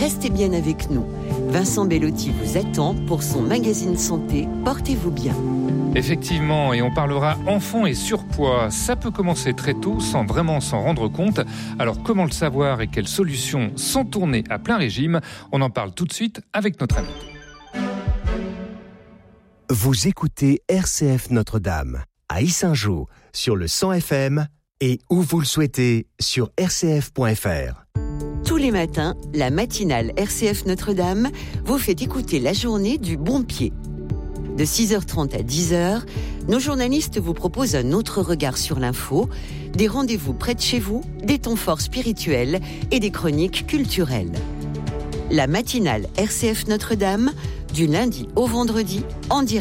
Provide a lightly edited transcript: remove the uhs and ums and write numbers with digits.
Restez bien avec nous. Vincent Bellotti vous attend pour son magazine santé. Portez-vous bien. Effectivement, et on parlera enfants et surpoids. Ça peut commencer très tôt sans vraiment s'en rendre compte. Alors comment le savoir et quelles solutions sont tournées à plein régime? On en parle tout de suite avec notre ami. Vous écoutez RCF Notre-Dame à Yssingeaux sur le 100 FM et où vous le souhaitez sur rcf.fr. Tous les matins, la matinale RCF Notre-Dame vous fait écouter la journée du bon pied. De 6h30 à 10h, nos journalistes vous proposent un autre regard sur l'info, des rendez-vous près de chez vous, des temps forts spirituels et des chroniques culturelles. La matinale RCF Notre-Dame, du lundi au vendredi, en direct.